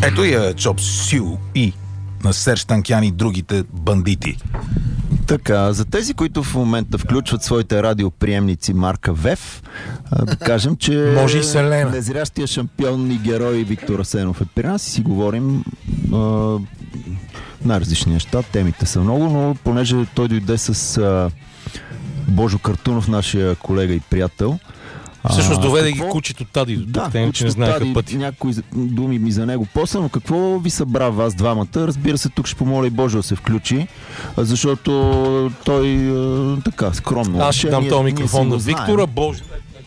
Ето я Чоп Сю И на Серж Танкян и другите бандити. Така, за тези, които в момента включват своите радиоприемници марка ВЕФ, да кажем, че може и Селена. Незрящия шампион и герой Виктор Асенов е при нас и си говорим най-различни неща. Темите са много, но понеже той дойде с Божо Картунов, нашия колега и приятел. Всъщност доведе ги кучето Тади. Да, че не знаеха пъти. Някои думи ми за него после, но какво ви събра вас двамата? Разбира се, тук ще помоля и Божо да се включи, защото той така скромно. Аз ще дам този микрофон на Виктора. Божо.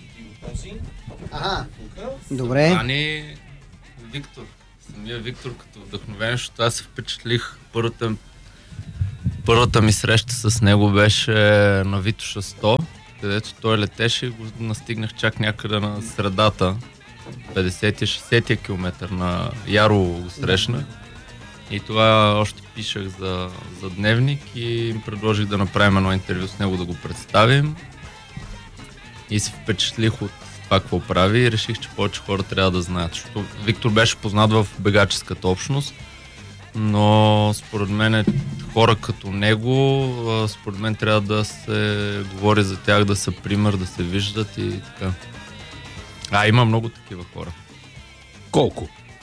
Ага. Добре. А не Виктор. Самия Виктор като вдъхновен, защото аз се впечатлих. Първата ми среща с него беше на Витоша 100, където той летеше и го настигнах чак някъде на средата. 50-60 км на Ярово го срещнах. И това още пишах за дневник и им предложих да направим едно интервю с него, да го представим. И се впечатлих от това какво прави и реших, че повече хора трябва да знаят. Защото Виктор беше познат в бегаческата общност, но според мен хора като него, според мен трябва да се говори за тях, да са пример, да се виждат и така. Има много такива хора. Колко?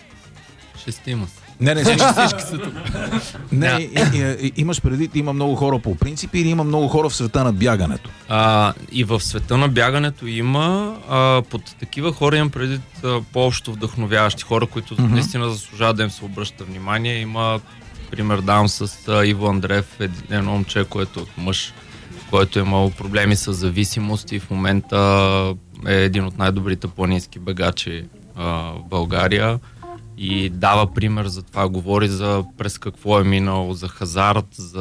6 са. Не, всички са тук. Не, имаш предвид, има много хора по принцип или има много хора в света на бягането? И в света на бягането има, под такива хора имам предвид по-общо вдъхновяващи хора, които наистина заслужават да им се обръща внимание. Има пример давам с Иво Андреев, едно момче, което от мъж, който е имал проблеми с зависимост и в момента е един от най-добрите планински бегачи в България. И дава пример за това, говори за през какво е минал, за хазарт,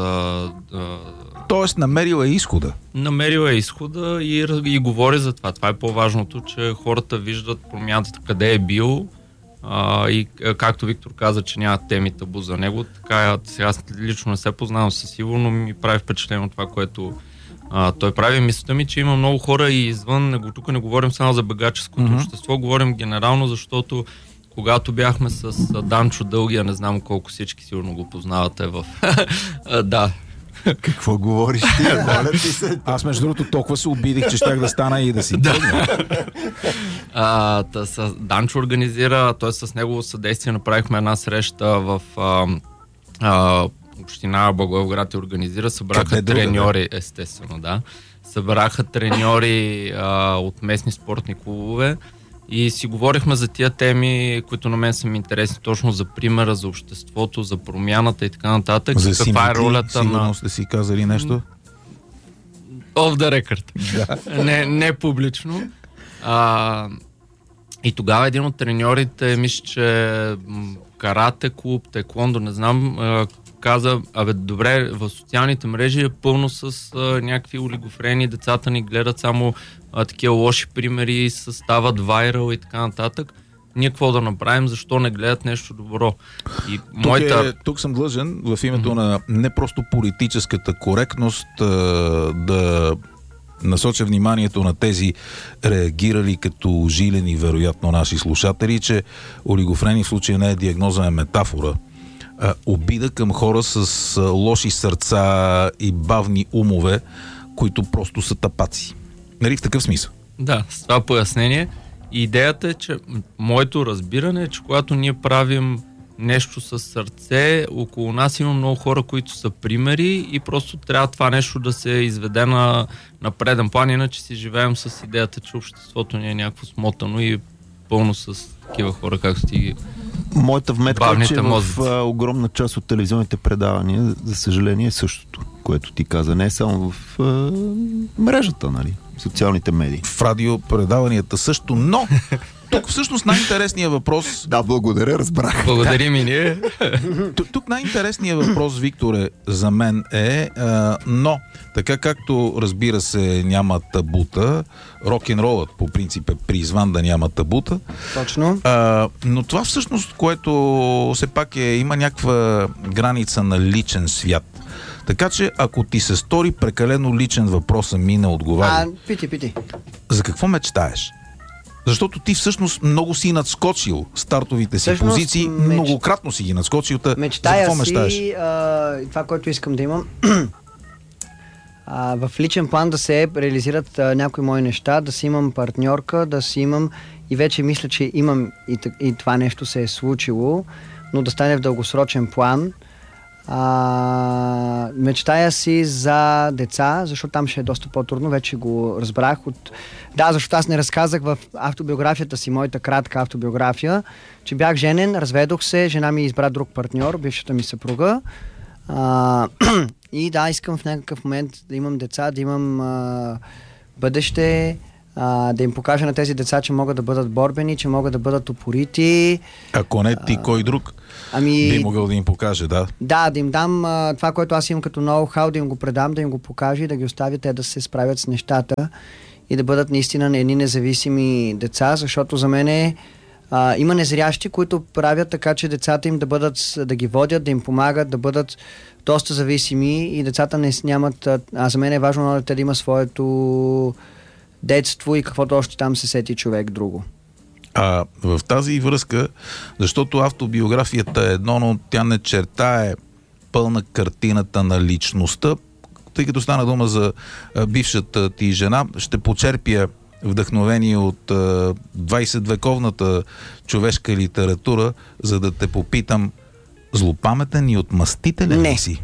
Тоест намерил е изхода. Намерил е изхода и говори за това. Това е по-важното, че хората виждат промяната къде е бил и както Виктор каза, че няма теми табу за него, така сега лично не се познавам със Иво, но ми прави впечатление това, което той прави. Мисълта ми, че има много хора и извън, тук не говорим само за бегаческото общество, говорим генерално, защото когато бяхме с Данчо Дългия, не знам колко всички сигурно го познавате в... Да. Какво говориш ти? Моля ти се. Аз между другото толкова се обидих, че щях да стана и да си тръгна. Данчо организира, т.е. с негово съдействие направихме една среща в община Благоевград и организира. Събраха треньори, естествено, да. Събраха треньори от местни спортни клубове. И си говорихме за тия теми, които на мен са ми интересни, точно за примера, за обществото, за промяната и така нататък. За каква е ролята сигурно сте си казали нещо? Off the record. Не публично. И тогава един от треньорите, мисля, че карате клуб, таеквондо, не знам, каза, добре, в социалните мрежи е пълно с някакви олигофрени, децата ни гледат само такива лоши примери, стават вайрал и така нататък. Ние какво да направим, защо не гледат нещо добро? И тук съм длъжен в името на не просто политическата коректност да насоча вниманието на тези реагирали като жилени, вероятно, наши слушатели, че олигофрени в случая не е диагноза, е метафора. Обида към хора с лоши сърца и бавни умове, които просто са тапаци. Нали в такъв смисъл? Да, с това пояснение. Идеята е, че моето разбиране е, че когато ние правим нещо с сърце, около нас има много хора, които са примери и просто трябва това нещо да се изведе на преден план, иначе си живеем с идеята, че обществото ни е някакво смотано и пълно с такива хора, както ти ги... Моята вметка е, че в огромна част от телевизионните предавания, за съжаление, е същото, което ти каза. Не само в мрежата, нали? Социалните медии. В радиопредаванията също, но тук всъщност най-интересният въпрос... Да, благодаря, разбрах. Благодарим и ние. Тук най-интересният въпрос, Викторе, за мен е, но така както, разбира се, няма табута, рок-н-ролът по принцип е призван да няма табута. Точно. Но това всъщност, което все пак има някаква граница на личен свят. Така че, ако ти се стори прекалено личен въпрос, ми не отговаря. Пити. За какво мечтаеш? Защото ти всъщност много си надскочил стартовите си позиции, многократно си ги надскочил. Мечтая си, това, което искам да имам, в личен план да се реализират някои мои неща, да си имам партньорка, да си имам, и вече мисля, че имам и това нещо се е случило, но да стане в дългосрочен план. Мечтая си за деца, защото там ще е доста по-трудно, вече го разбрах. Да, защото аз не разказах в автобиографията си, моята кратка автобиография, че бях женен, разведох се, жена ми избра друг партньор, бившата ми съпруга. И да, искам в някакъв момент да имам деца, да имам бъдеще, да им покажа на тези деца, че могат да бъдат борбени, че могат да бъдат упорити. Ако не ти, кой друг би могъл да им покаже, да? Да, да им дам това, което аз имам като ноу-хау, да им го предам, да им го покажа и да ги оставя те да се справят с нещата и да бъдат наистина едни независими деца, защото за мен има незрящи, които правят така, че децата им да ги водят, да им помагат, да бъдат доста зависими и децата нямат... за мен е важно те да има своето детство и каквото още там се сети човек друго. В тази връзка, защото автобиографията е едно, но тя не чертае пълна картината на личността, тъй като стана дума за бившата ти жена, ще почерпя вдъхновение от 20-вековната човешка литература, за да те попитам, злопаметен и отмъстителен ли си?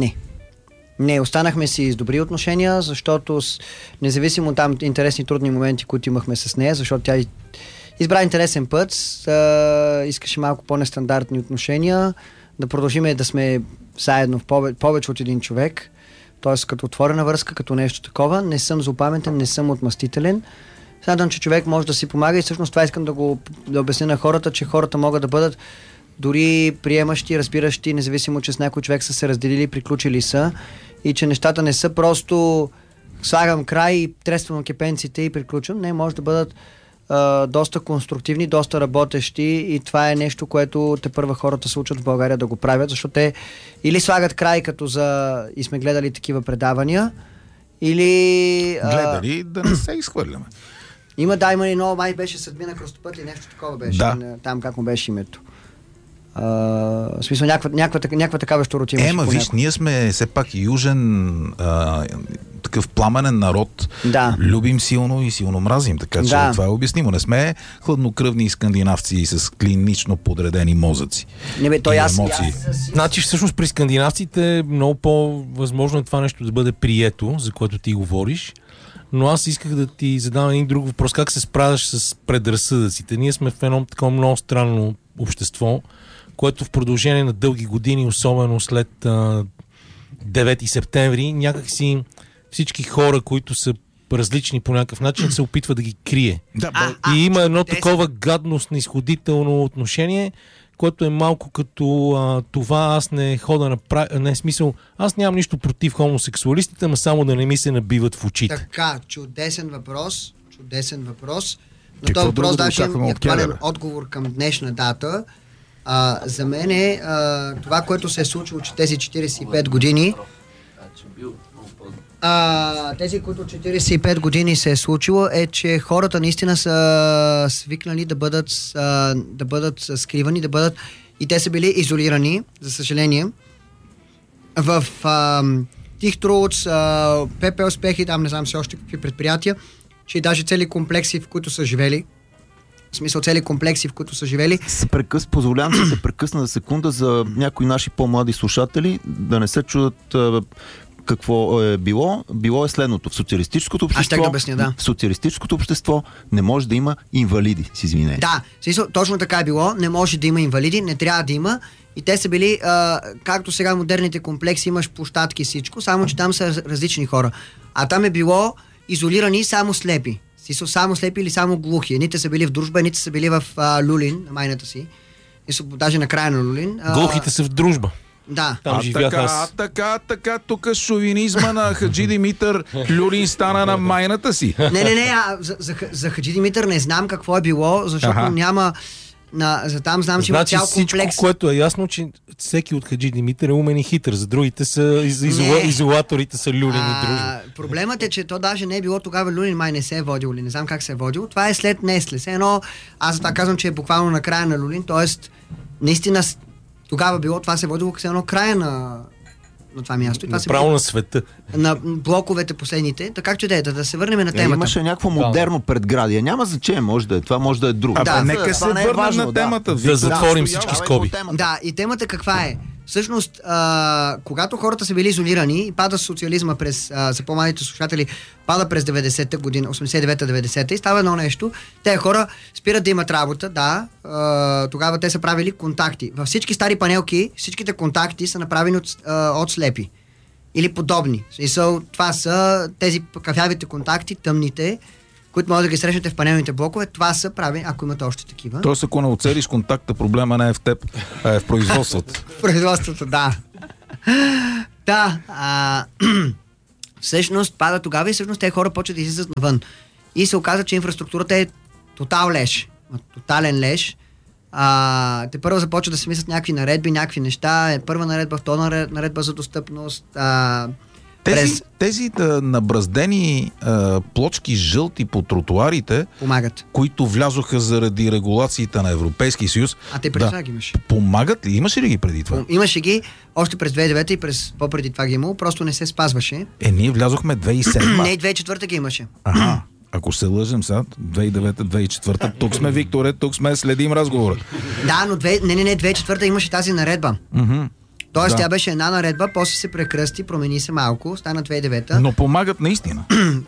Не, останахме си с добри отношения, защото независимо от там интересни трудни моменти, които имахме с нея, защото тя избра интересен път, искаше малко по-нестандартни отношения, да продължим да сме заедно в повече от един човек, т.е. като отворена връзка, като нещо такова. Не съм злопаметен, не съм отмъстителен. Смятам, че човек може да си помага и всъщност това искам да обясня на хората, че хората могат да бъдат дори приемащи, разбиращи, независимо, че с някой човек са се разделили, приключили са и че нещата не са просто слагам край, трествам кепенците и приключвам. Не, може да бъдат доста конструктивни, доста работещи и това е нещо, което тепърва хората се учат в България да го правят, защото те или слагат край и сме гледали такива предавания, или... Гледали да не се изхвърляме. Има много, май беше Съдмина Кръстопът или нещо такова беше. Да. Там как му беше името. В смисъл някаква такава щуротия имаше. Виж, ние сме все пак южен такъв пламенен народ. Да. Любим силно и силно мразим, така че това е обяснимо. Не сме хладнокръвни скандинавци с клинично подредени мозъци. Емоции. Значи всъщност при скандинавците много по-възможно е това нещо да бъде прието, за което ти говориш. Но аз исках да ти задам един друг въпрос. Как се справяш с предразсъдъците? Ние сме в едно такова много странно общество, което в продължение на дълги години, особено след 9 септември, някакси всички хора, които са различни по някакъв начин, се опитва да ги крие. И има едно такова гадно, снисходително отношение, което е малко като това аз не хода не смисъл, аз нямам нищо против хомосексуалистите, но само да не ми се набиват в очите. Така, чудесен въпрос. На този въпрос даже имам актуален отговор към днешна дата. За мен това, което се е случило, че тези 45 години тези, които 45 години се е случило, е, че хората наистина са свикнали да бъдат скривани, и те са били изолирани, за съжаление. В Тихтруц, ПП Успехи, там не знам все още какви предприятия, че даже цели комплекси, в които са живели, Позволявам се да прекъсна за секунда за някои наши по-млади слушатели, да не се чудат какво е било. Било е следното. В социалистическото общество, в социалистическото общество не може да има инвалиди, с извинение. Да, точно така е било. Не може да има инвалиди, не трябва да има. И те са били, както сега в модерните комплекси имаш площадки и всичко, само че там са различни хора. А там е било изолирани само слепи. Само слепи или само глухи. Едните са били в Дружба, едните са били в Люлин, на майната си. Даже на края на Люлин. Глухите са в Дружба. Да. Така, тук шовинизма на Хаджи Димитър Люлин стана на майната си. Не, за Хаджи Димитър не знам какво е било, защото за там знам, че има цял комплекс. Всичко, което е ясно, че всеки от Хаджи Димитър е умен и хитър. За другите са изолаторите са люлени дружби. Проблемът е, че то даже не е било тогава Люлин, май не се е водил, или не знам как се е водил. Това е след Несле. Едно, аз за това казвам, че е буквално на края на Люлин, т.е. наистина тогава било, това се е водило като едно края на това място. Направо на света. На блоковете последните. Така че да се върнем на темата. Имаше някакво модерно предградие. Няма значение, може да е. Това може да е друго. Нека се върнем на темата. Да затворим всички скоби. Да, и темата каква е? Всъщност, когато хората са били изолирани и пада социализма през, за по-малите слушатели, пада през 90-та година, 89-та-90-та и става едно нещо, те хора спират да имат работа, тогава те са правили контакти. Във всички стари панелки, всичките контакти са направени от слепи или подобни. Това са тези кафявите контакти, тъмните, които може да ги срещнете в панелните блокове, това са прави, ако имате още такива. Тоест, ако не оцелиш контакта, проблема не е в теб, а е в производството. В производството, да. Всъщност пада тогава и всъщност те хора почват да излизат навън. И се оказа, че инфраструктурата е тотален леж. Те първо започват да се мислят някакви наредби, някакви неща. Първа наредба, втора наредба за достъпност. Тези набраздени плочки жълти по тротуарите, помагат, които влязоха заради регулациите на Европейския съюз. Те преди това ги имаше. Помагат ли? Имаше ли ги преди това? Имаше ги още през 2009 и през по-преди това ги имало, просто не се спазваше. Ние влязохме 2007. Не, 2004 ги имаше. Ако се лъжем сега, 2009-2004, тук сме, Викторе, тук сме, следим разговора. Да, но 2004 имаше тази наредба. Тоест, тя беше една наредба, после се прекръсти, промени се малко, стана 2009-та. Но помагат наистина.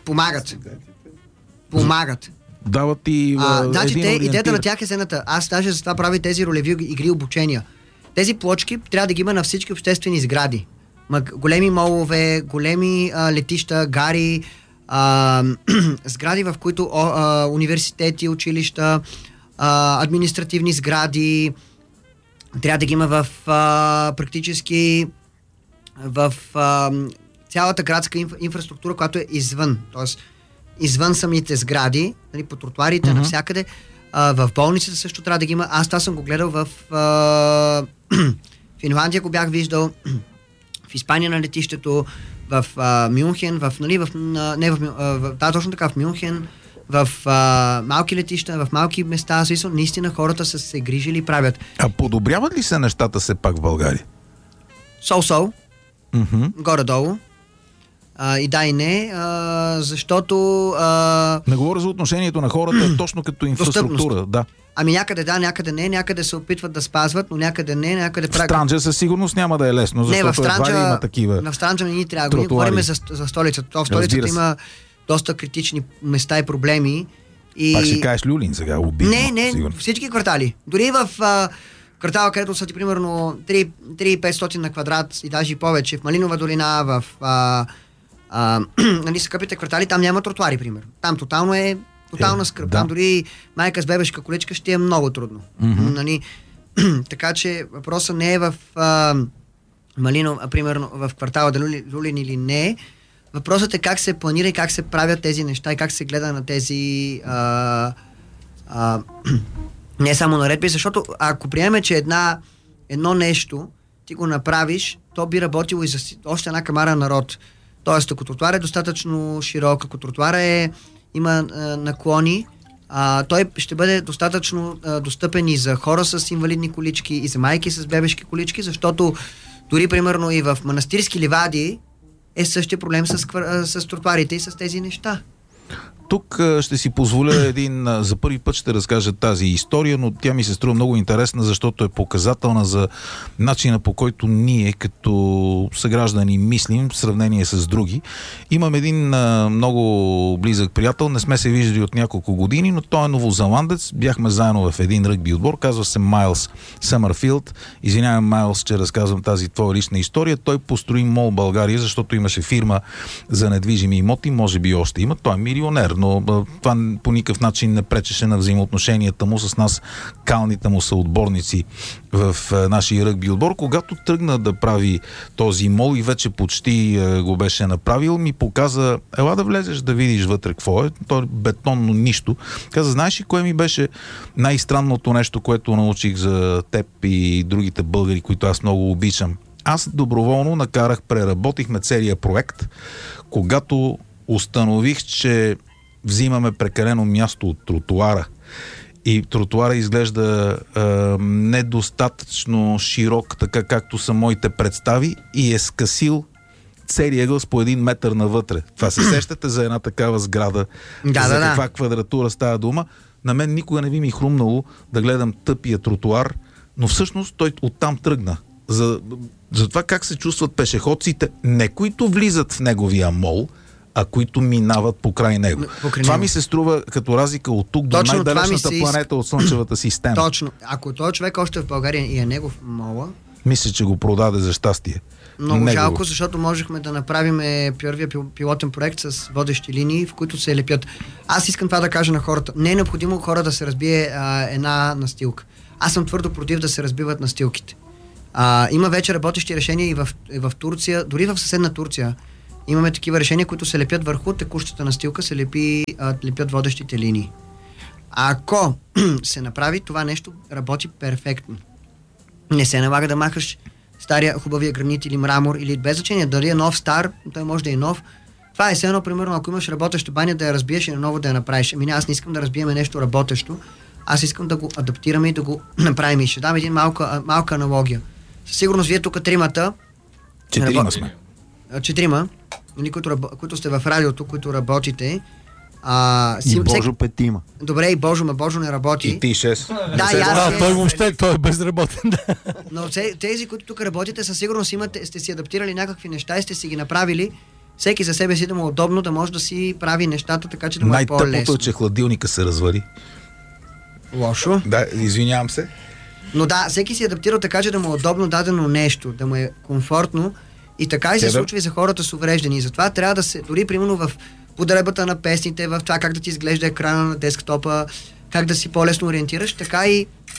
Помагат. Дават ти значи, идеята на тях е следната. Аз даже за това правя тези ролеви игри обучения. Тези плочки трябва да ги има на всички обществени сгради. Големи молове, големи летища, гари, сгради, в които университети, училища, административни сгради. Трябва да ги има в практически в цялата градска инфраструктура, която е извън. Тоест, извън самите сгради, нали, по тротуарите, навсякъде. В болниците също трябва да ги има. Аз това съм го гледал в Финландия, го бях виждал, в Испания на летището, в Мюнхен, точно така, в Мюнхен, в малки летища, в малки места, наистина хората са се грижили и правят. А подобряват ли се нещата все пак в България? Сол-сол. Горе-долу. И да и не, защото... Не говоря за отношението на хората, точно като инфраструктура. Да. Някъде да, някъде не, някъде се опитват да спазват, но някъде не, някъде... В Странджа със сигурност няма да е лесно, защото едва ли има такива. В Странджа не ни трябва. Ние говорим за столицата. В столицата има доста критични места и проблеми. Пак ще кажеш Люлин сега, обидно. Не, всички квартали. Дори в квартала, където са ти примерно 3-500 на квадрат и даже и повече, в Малинова долина, в нали, скъпите квартали, там няма тротуари, примерно. Там тотално е тотална скръп. Там дори майка с бебешка количка ще е много трудно. Нали? Така че въпросът не е в Малинова, примерно в квартала Люлин или не. Въпросът е как се планира и как се правят тези неща и как се гледа на тези не само наредби, защото ако приемем, че едно нещо ти го направиш, то би работило и за още една камара народ. Тоест, ако тротуар е достатъчно широк, ако тротуар има наклони, той ще бъде достатъчно достъпен и за хора с инвалидни колички, и за майки с бебешки колички, защото дори примерно и в манастирски ливади е същия проблем с тротуарите и с тези неща. Тук ще си позволя за първи път ще разкажа тази история, но тя ми се струва много интересна, защото е показателна за начина, по който ние като съграждани мислим в сравнение с други. Имам един много близък приятел, не сме се виждали от няколко години, но той е новозеландец. Бяхме заедно в един ръгби отбор, казва се Майлс Съмърфилд. Извинявам, Майлс, че разказвам тази твоя лична история. Той построи Мол България, защото имаше фирма за недвижими имоти, може би още има. Той е милионер. но това по никакъв начин не пречеше на взаимоотношенията му с нас, калните му съотборници в нашия ръгби отбор. Когато тръгна да прави този мол и вече почти го беше направил, ми показа: ела да влезеш да видиш вътре какво е. То е бетонно нищо. Каза: знаеш ли кое ми беше най-странното нещо, което научих за теб и другите българи, които аз много обичам? Аз доброволно преработихме целият проект, когато установих, че взимаме прекалено място от тротуара и тротуара изглежда недостатъчно широк, така както са моите представи, и е скъсил целият ъгъл с по 1 метър навътре. Това се сещате за една такава сграда? За каква квадратура става дума? На мен никога не би ми хрумнало да гледам тъпия тротуар, но всъщност той оттам тръгна. За това как се чувстват пешеходците, не които влизат в неговия мол, а които минават покрай него. Това ми се струва като разлика от тук до най-далечната планета от Слънчевата система. Точно. Ако този човек още в България и е негов мола... Мисля, че го продаде за щастие. Много жалко, защото можехме да направим първия пилотен проект с водещи линии, в които се лепят. Аз искам това да кажа на хората. Не е необходимо хора да се разбие една настилка. Аз съм твърдо против да се разбиват настилките. Има вече работещи решения и в Турция, дори в съседна Турция. Имаме такива решения, които се лепят върху текущата настилка, се лепят водещите линии. Ако се направи, това нещо работи перфектно. Не се налага да махаш стария хубавия гранит или мрамор, или без значение дали е нов, стар, той може да е нов. Това е все едно, примерно, ако имаш работеща баня, да я разбиеш и наново да я направиш. Аз не искам да разбиеме нещо работещо, аз искам да го адаптираме и да го направим. И ще дам един малка аналогия. Със сигурност вие тук тримата... Четирима сме. Четирима, които сте в радиото, които работите. И Божо петима. Добре, и Божо не работи. И ти 6. Да, и аз. Той въобще, той е безработен. Но тези, които тук работите, със сигурност сте си адаптирали някакви неща и сте си ги направили. Всеки за себе си да му е удобно, да може да си прави нещата така, че да му е по-лесно. Най-тъпото е, че хладилника се развали. Лошо. Да, извинявам се. Но да, всеки си адаптира така, че да му е удобно дадено нещо, да му е комфортно, и така и се случва и за хората с увреждани. И затова трябва да се, дори примерно в подребата на песните, в това как да ти изглежда екрана на десктопа, как да си по-лесно ориентираш, така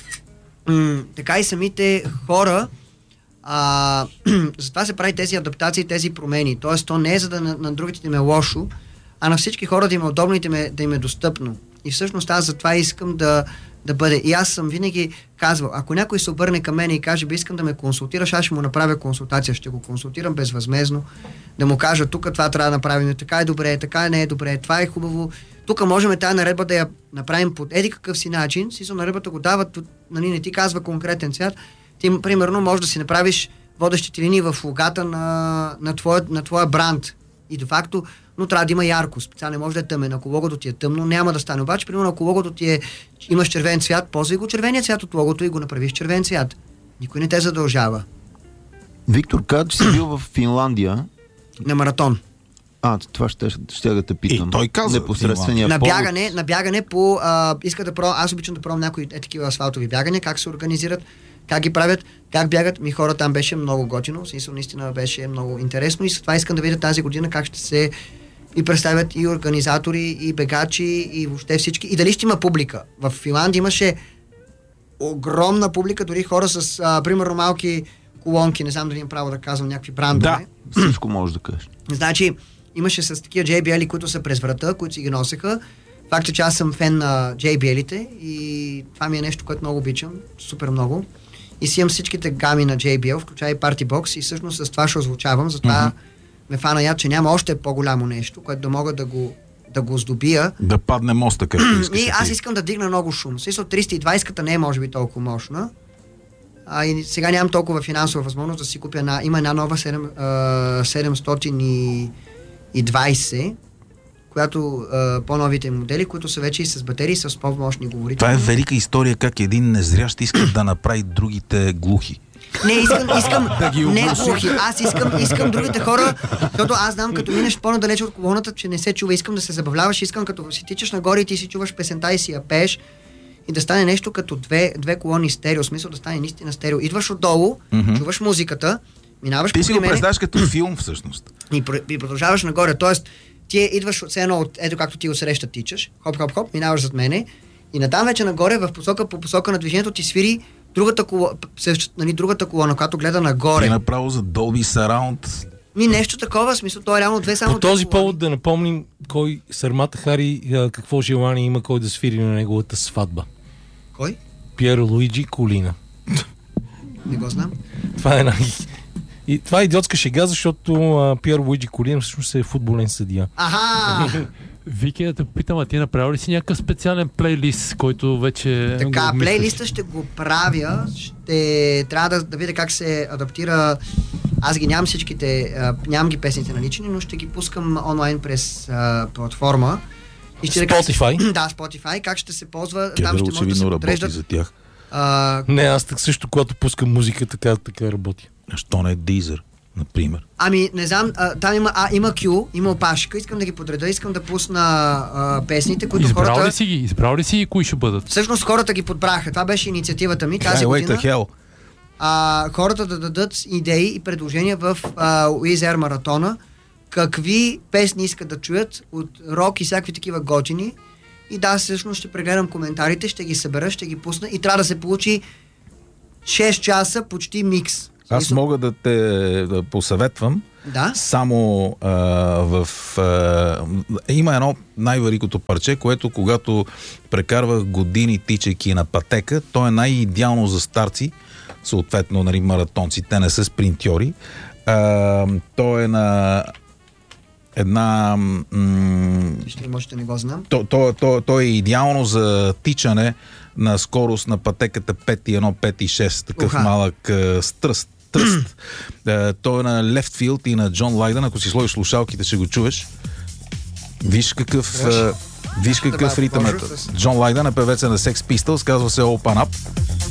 и самите хора, затова се прави тези адаптации, тези промени. Тоест, то не е за да на другите им е лошо, а на всички хора да им е удобно и да им е достъпно. И всъщност аз затова искам да бъде. И аз съм винаги казвал, ако някой се обърне към мен и каже: искам да ме консултираш, аз ще му направя консултация, ще го консултирам безвъзмездно, да му кажа: тук това трябва да направим, така е добре, така не е добре, това е хубаво. Тук можем тази наредба да я направим по еди какъв си начин. Си наредбата го дават, нали, не ти казва конкретен цвят. Ти, примерно, можеш да си направиш водещите линии в логата на твоя бранд. И де факто, но трябва да има ярко. Специално не може да е тъмен. Ако логото ти е тъмно, няма да стане. Обаче, примерно, ако логото ти имаш червен цвят, ползвай го червения цвят от логото и го направиш червен цвят. Никой не те задължава. Виктор, каза, че си бил в Финландия. На маратон. Това ще да те питам. И той каза. На бягане по... аз обичам да пробвам някои такива асфалтови бягания, как се организират, как ги правят, как бягат. Хора там беше много готино, наистина беше много интересно и с това искам да видя тази година как ще се и представят и организатори, и бегачи, и въобще всички. И дали ще има публика. В Финландия имаше огромна публика, дори хора с, примерно, малки колонки, не знам дали имам право да казвам някакви брандове. Да, всичко можеш да кажеш. Значи, имаше с такива JBL-и, които са през врата, които си ги носеха. Факт е, че аз съм фен на JBL-ите и това ми е нещо, което много обичам, супер много. И си имам всичките гами на JBL, включая и Party Box, и всъщност с това ще озвучавам, затова ме фана яд, че няма още по-голямо нещо, което да мога да го здобия. Да падне моста, както искаш. И аз искам да дигна много шум. Също 320-ката не е може би толкова мощна. И сега нямам толкова финансова възможност да си купя има една нова 720, която по-новите модели, които са вече и с батерии, с по-мощни говорители. Това е велика история как един незрящ иска да направи другите глухи. Не, искам не глухи. Аз искам другите хора, защото аз знам, като минеш по-надалече от колоната, че не се чува. Искам да се забавляваш, искам като си тичаш нагоре и ти си чуваш песента и си я пееш и да стане нещо като две колони стерео, смисъл да стане наистина стерео. Идваш отдолу, чуваш музиката, минаваш ти си го представяш като филм всъщност. И продължаваш нагоре. Тоест, ти идваш все едно ето както ти отсреща тичаш, хоп, минаваш зад мене и натам вече нагоре по посока на движението ти свири другата колона, която гледа нагоре. И направо за Dolby Surround. Нещо такова, смисъл, то е реално две само. По този повод да напомним кой Сармата Хари какво желание има кой да свири на неговата сватба. Кой? Пиер Луиджи Колина. Не го знам. Това е и това е идиотска шега, защото Пиер Луиджи Колина всъщност е футболен съдия. Аха! Вики, да те питам, а ти направил ли си някакъв специален плейлист, който вече... Така, плейлиста ще го правя, трябва да видя как се адаптира. Аз ги нямам всичките, нямам ги песните налични, но ще ги пускам онлайн през платформа. Spotify? Да, Spotify. Как ще се ползва? Там ще може да се подреждат. За тях. Не, аз так също, когато пускам музика, така работи. Що не е Deezer, например? Ами, не знам, там има Q, има опашка, искам да ги подреда, искам да пусна песните, които хората... Избрал ли си ги, кои ще бъдат? Всъщност хората ги подбраха. Това беше инициативата ми тази година. Хората да дадат идеи и предложения в Уизер маратона, какви песни искат да чуят от рок и всякакви такива готини. И да, всъщност ще прегледам коментарите, ще ги събера, ще ги пусна и трябва да се получи 6 часа почти микс. Аз мога да те посъветвам. Да? Само има едно най-великото парче, което когато прекарвах години тичайки на пътека, то е най-идеално за старци, съответно, нали, маратонци, те не са спринтьори. То е на една... Може да не го знам. То е идеално за тичане на скорост на пътеката 5.1, 5.6, такъв малък стръст. Той е на Left Field и на Джон Лайдън. Ако си сложиш слушалките, ще го чуеш. Виж какъв ритъм е. Джон Лайдън е певеца на Sex Pistols, казва се Open Up.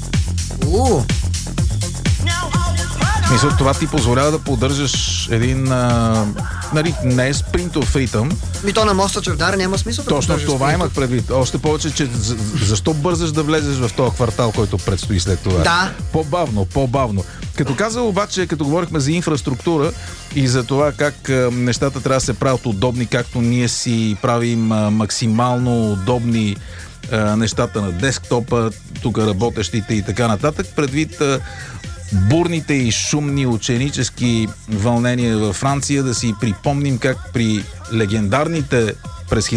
Мисля, това ти позволява да поддържаш един нали, не е спринтов ритъм. То на моста Чавдар няма смисъл да точно това спринтов. имах предвид. Още повече, че защо бързаш да влезеш в този квартал, който предстои след това? Да. По-бавно. Като казал обаче, като говорихме за инфраструктура и за това как нещата трябва да се правят удобни, както ние си правим максимално удобни нещата на десктопа, тук работещите и така нататък, предвид бурните и шумни ученически вълнения във Франция, да си припомним как при легендарните през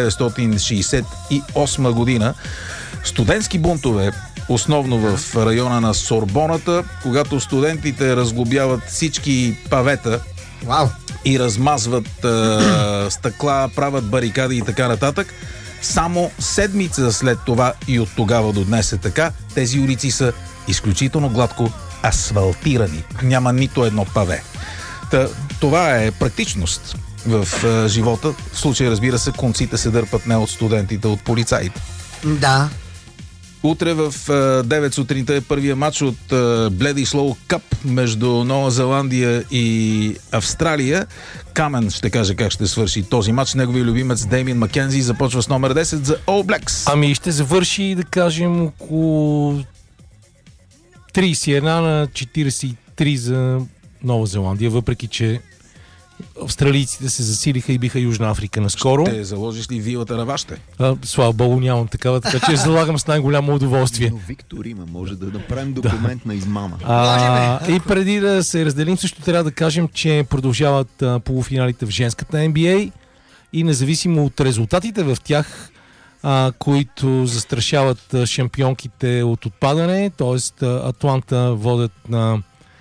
1968 година студентски бунтове, основно в района на Сорбоната, когато студентите разглобяват всички павета и размазват стъкла, правят барикади и така нататък. Само седмица след това и от тогава до днес е така, тези улици са изключително гладко асфалтирани. Няма нито едно паве. Това е практичност в живота. В случай, разбира се, конците се дърпат не от студентите, от полицаите. Да. Утре в 9 сутринта е първия матч от Bledisloe Cup между Нова Зеландия и Австралия. Камен ще каже как ще свърши този матч. Неговия любимец Деймиан Маккензи започва с номер 10 за All Blacks. Ами ще завърши, да кажем, около 31 на 43 за Нова Зеландия, въпреки че австралийците се засилиха и биха Южна Африка наскоро. Ще заложиш ли вилата на вашите? Слава Богу, нямам такава, така че залагам с най-голямо удоволствие. Но Виктор има, може да направим документ на измама. И преди да се разделим, също трябва да кажем, че продължават полуфиналите в женската NBA и независимо от резултатите в тях, които застрашават шампионките от отпадане, т.е. Атланта водят на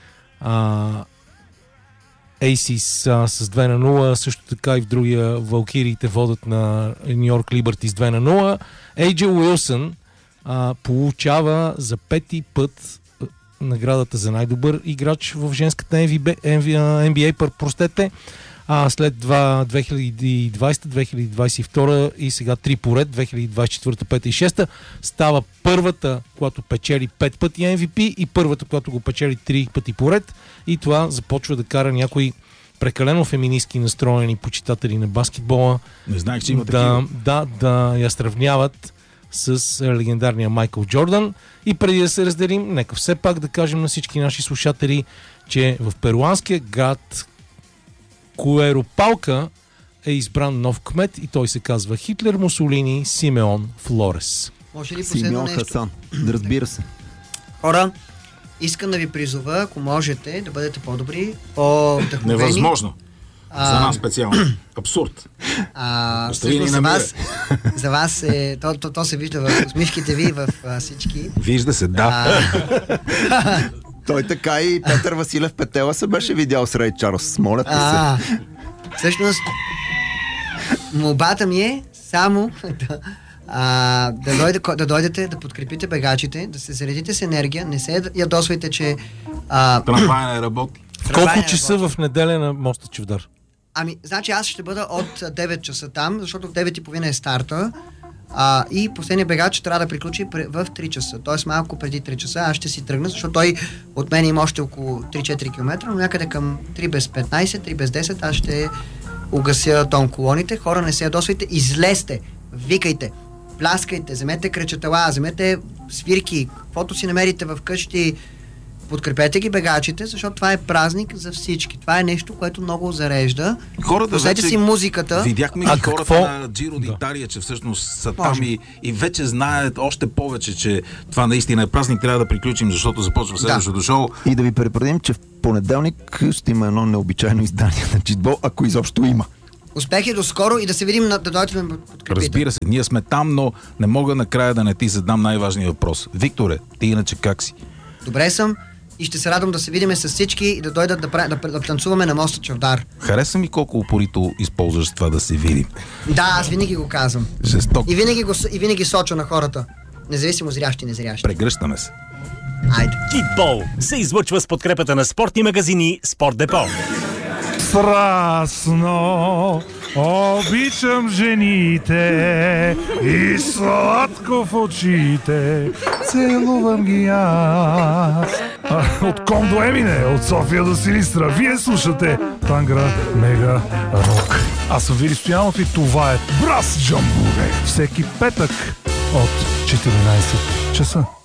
Aces с 2-0, също така и в другия Валкириите водят на Ню Йорк Либъртис 2-0. Ейджи Уилсън получава за пети път наградата за най-добър играч в женската NBA, простете. След 2020, 2022 и сега 3 поред, 2024, 5 и 6 става първата, която печели 5 пъти MVP и първата, която го печели 3 пъти поред, и това започва да кара някои прекалено феминистки настроени почитатели на баскетбола не знаех, че има такива. Да я сравняват с легендарния Майкъл Джордан. И преди да се разделим, нека все пак да кажем на всички наши слушатели, че в перуанския град Куеропалка е избран нов кмет и той се казва Хитлер Мусолини Симеон Флорес. Може ли последно Симеон нещо? Хасан. Разбира се. Хора, искам да ви призова, ако можете, да бъдете по-добри, по-вдъхновени. Невъзможно. За нас специално. Абсурд. Всъщност за вас е, то се вижда в усмивките ви, в всички. Вижда се, да. Той така и Петър Василев Петела се беше видял с Рей Чарлз. Моля те се. Всъщност, молбата ми е само да дойдете, да подкрепите бегачите, да се заредите с енергия, не се ядосвайте, че... Трамвай не работи. В колко часа в неделя на моста Чавдар? Значи аз ще бъда от 9 часа там, защото в 9:30 е старта. И последният бегач трябва да приключи в 3 часа. Тоест малко преди 3 часа аз ще си тръгна, защото той от мен има още около 3-4 км, но някъде към 3 без 15, 3 без 10 аз ще угася тон колоните. Хора, не се ядосвайте, излезте, викайте, пляскайте, вземете кречетала, вземете свирки, каквото си намерите в къщи. Подкрепете ги бегачите, защото това е празник за всички. Това е нещо, което много зарежда. Пуснете си музиката. Видяхме ги хората на Джиро d'Италия, че всъщност са там и вече знаят още повече, че това наистина е празник. Трябва да приключим, защото започва следващото шоу. И да ви предупредим, че в понеделник ще има едно необичайно издание на Читбол, ако изобщо има. Успехи до скоро и да се видим, да дойдете да ме подкрепите. Разбира се, ние сме там, но не мога накрая да не ти задам най-важния въпрос. Викторе, ти иначе как си? Добре съм и ще се радвам да се видим с всички и да дойдат да танцуваме на моста Чавдар. Хареса ми колко упорито използваш това да се видим. Да, аз винаги го казвам. Жесток. И винаги соча на хората. Независимо зрящи и незрящи. Прегръщаме се. Айде. Китбол се излъчва с подкрепата на спортни магазини Спорт Депо. Страстно обичам жените и сладко в очите целувам ги аз. От Ком до Емине, от София до Силистра, вие слушате Тангра Мега Рок. Аз съм Вили Стоянов и това е Брас Джамбуре. Всеки петък от 14 часа.